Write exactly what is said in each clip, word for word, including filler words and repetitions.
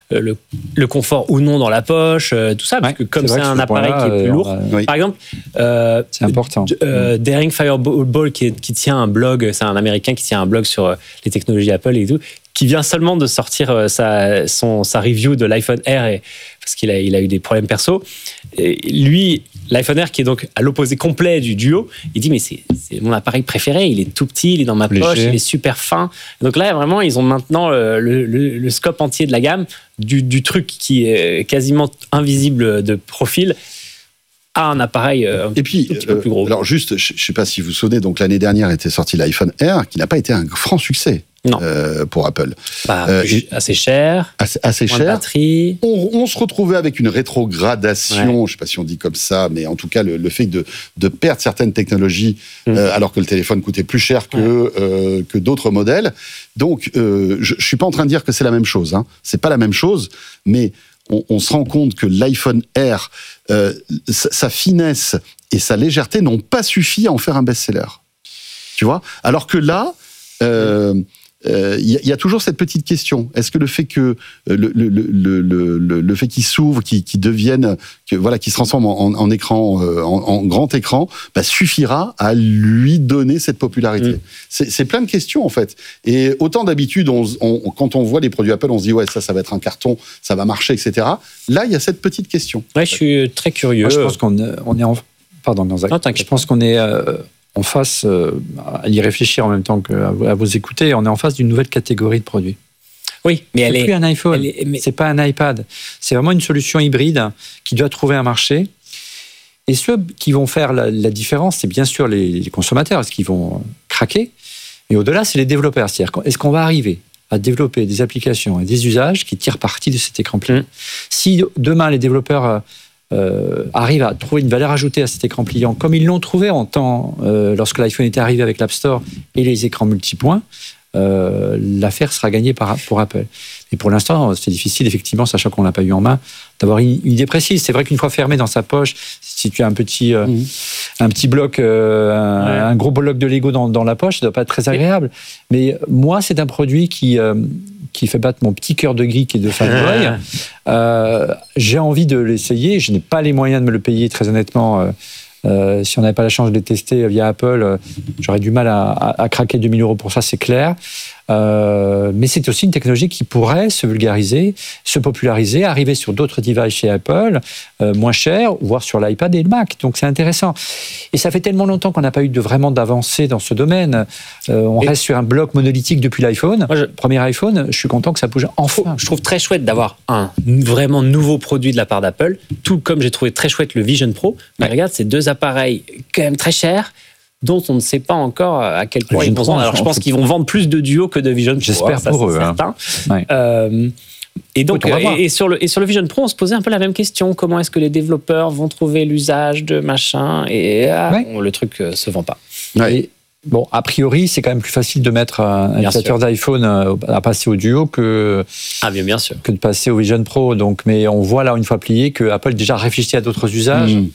le, le confort ou non dans la poche, euh, tout ça, ouais, parce que comme c'est, c'est un appareil qui est plus lourd, euh, oui. par exemple, euh, c'est important. Euh, Daring Fireball qui, est, qui tient un blog, c'est un Américain qui tient un blog sur les technologies Apple et tout, qui vient seulement de sortir sa, son, sa review de l'iPhone Air et, parce qu'il a, il a eu des problèmes perso. Et lui, l'iPhone Air qui est donc à l'opposé complet du Duo, il dit mais c'est, c'est mon appareil préféré, il est tout petit, il est dans ma poche, léger. Il est super fin. Donc là vraiment ils ont maintenant le, le, le scope entier de la gamme, du, du truc qui est quasiment invisible de profil à un appareil un et puis, petit peu plus gros. Euh, alors juste, je ne sais pas si vous vous souvenez, donc l'année dernière était sorti l'iPhone Air qui n'a pas été un franc succès. Non. Euh, pour Apple. Bah, euh, assez cher. Assez, assez cher. Batterie. On, on se retrouvait avec une rétrogradation, ouais. je ne sais pas si on dit comme ça, mais en tout cas, le, le fait de, de perdre certaines technologies, mmh. euh, alors que le téléphone coûtait plus cher que, ouais. euh, que d'autres modèles. Donc, euh, je ne suis pas en train de dire que c'est la même chose. Hein. Ce n'est pas la même chose, mais on, on se rend compte que l'iPhone Air, euh, sa, sa finesse et sa légèreté n'ont pas suffi à en faire un best-seller. Tu vois ? Alors que là, euh, mmh. Il euh, y, y a toujours cette petite question. Est-ce que le fait que le, le, le, le, le, le fait qu'il s'ouvre, qu'il, qu'il devienne, que, voilà, qu'il se transforme en, en, en écran, euh, en, en grand écran, bah, suffira à lui donner cette popularité. Mmh. C'est, c'est plein de questions en fait. Et autant d'habitude, on, on, quand on voit les produits Apple, on se dit ouais ça, ça va être un carton, ça va marcher, et cetera. Là, il y a cette petite question. Ouais, je suis très curieux. Moi, je pense qu'on on est en, pardon, dans un, non, je pense qu'on est euh, en face, euh, à y réfléchir en même temps qu'à à vous écouter, on est en face d'une nouvelle catégorie de produits. Oui, mais c'est elle plus est... plus un iPhone, est, mais... c'est pas un iPad. C'est vraiment une solution hybride qui doit trouver un marché. Et ceux qui vont faire la, la différence, c'est bien sûr les, les consommateurs, est-ce qu'ils vont craquer. Mais au-delà, c'est les développeurs. C'est-à-dire, est-ce qu'on va arriver à développer des applications et des usages qui tirent parti de cet écran pliant. Mmh. Si demain, les développeurs... Euh, arrivent à trouver une valeur ajoutée à cet écran pliant, comme ils l'ont trouvé en temps euh, lorsque l'iPhone était arrivé avec l'App Store et les écrans multipoints, euh, l'affaire sera gagnée par, pour Apple. Et pour l'instant, c'est difficile, effectivement, sachant qu'on ne l'a pas eu en main, d'avoir une, une idée précise. C'est vrai qu'une fois fermé dans sa poche, si tu as un petit, euh, mmh. un petit bloc, euh, un, ouais. un gros bloc de Lego dans, dans la poche, ça ne doit pas être très agréable. Mais moi, c'est un produit qui... Euh, qui fait battre mon petit cœur de geek et de fanboy. euh, j'ai envie de l'essayer. Je n'ai pas les moyens de me le payer, très honnêtement. Euh, euh, si on n'avait pas la chance de le tester via Apple, euh, j'aurais du mal à, à, à craquer deux mille euros pour ça, c'est clair. Euh, mais c'est aussi une technologie qui pourrait se vulgariser, se populariser, arriver sur d'autres devices chez Apple, euh, moins cher, voire sur l'iPad et le Mac. Donc c'est intéressant. Et ça fait tellement longtemps qu'on n'a pas eu de, vraiment d'avancée dans ce domaine. Euh, on et reste sur un bloc monolithique depuis l'iPhone. Moi, je, Premier iPhone, je suis content que ça bouge enfin. Je trouve très chouette d'avoir un vraiment nouveau produit de la part d'Apple, tout comme j'ai trouvé très chouette le Vision Pro. Mais ouais. regarde, ces deux appareils quand même très chers, dont on ne sait pas encore à quel point ils vont vendre. Alors je pense qu'ils vont vendre plus de Duo que de Vision Pro. J'espère hein, pour ça, eux. Hein. Ouais. Euh, et donc, oui, et, et, sur le, et sur le Vision Pro, on se posait un peu la même question. Comment est-ce que les développeurs vont trouver l'usage de machin ? Et ah, ouais. bon, le truc euh, se vend pas. Ouais. Et, bon, a priori, c'est quand même plus facile de mettre un utilisateur d'iPhone à passer au Duo que, ah, bien, bien sûr. que de passer au Vision Pro. Donc, mais on voit là, une fois plié, que Apple déjà réfléchit à d'autres usages. Mmh.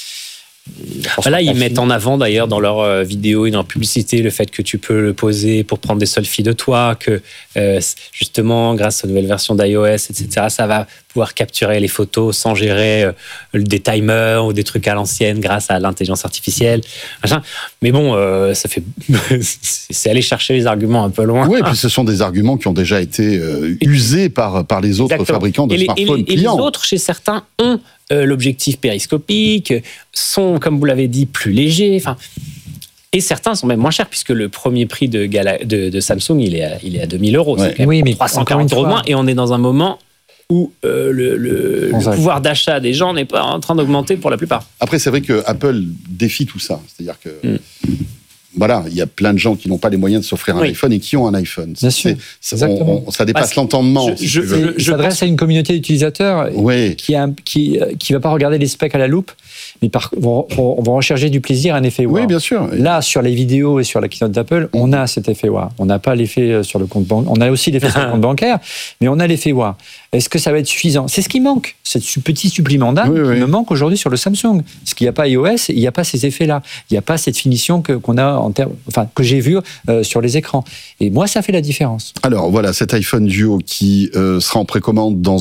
Là, ils mettent en avant d'ailleurs dans leurs vidéos et dans leur publicité le fait que tu peux le poser pour prendre des selfies de toi, que euh, justement, grâce aux nouvelles versions d'iOS, et cetera, ça va pouvoir capturer les photos sans gérer euh, des timers ou des trucs à l'ancienne grâce à l'intelligence artificielle. Machin. Mais bon, euh, ça fait c'est aller chercher les arguments un peu loin. Oui, et puis ce sont des arguments qui ont déjà été euh, usés par, par les autres Exactement. fabricants de et les, smartphones et les, clients. Et les autres, chez certains, ont Euh, l'objectif périscopique, sont, comme vous l'avez dit, plus légers. Enfin, et certains sont même moins chers, puisque le premier prix de, Gala, de, de Samsung, il est à, il est à deux mille euros. Ouais. C'est quand même oui, mais trois cent quarante euros de moins. Et on est dans un moment où euh, le, le, le pouvoir d'achat des gens n'est pas en train d'augmenter pour la plupart. Après, c'est vrai que Apple défie tout ça. C'est-à-dire que... Mm. Voilà, il y a plein de gens qui n'ont pas les moyens de s'offrir un oui. iPhone et qui ont un iPhone. Bien sûr. C'est, on, on, ça dépasse bah, l'entendement. Je, si je, je, je s'adresse pense... à une communauté d'utilisateurs oui. qui ne qui, qui va pas regarder les specs à la loupe, mais par, vont, vont rechercher du plaisir, un effet wow. Oui, bien sûr. Là, sur les vidéos et sur la keynote d'Apple, on a cet effet wow. On n'a pas l'effet sur le compte bancaire. On a aussi l'effet sur le compte bancaire, mais on a l'effet wow. Est-ce que ça va être suffisant ? C'est ce qui manque. Ce petit supplément d'âme oui, qui oui. me manque aujourd'hui sur le Samsung. Parce qu'il n'y a pas iOS, il n'y a pas ces effets-là. Il n'y a pas cette finition que, qu'on a en termes, enfin, que j'ai vu euh, sur les écrans. Et moi, ça fait la différence. Alors voilà, cet iPhone Duo qui euh, sera en précommande dans